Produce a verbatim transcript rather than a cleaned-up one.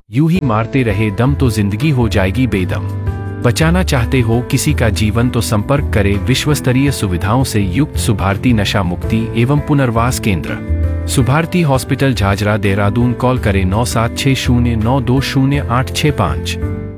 यूं ही मारते रहे दम तो जिंदगी हो जाएगी बेदम। बचाना चाहते हो किसी का जीवन तो संपर्क करें विश्वस्तरीय सुविधाओं से युक्त सुभारती नशा मुक्ति एवं पुनर्वास केंद्र, सुभारती हॉस्पिटल झाझरा देहरादून। कॉल करें नौ सात छः शून्य नौ दो शून्य आठ छः पाँच।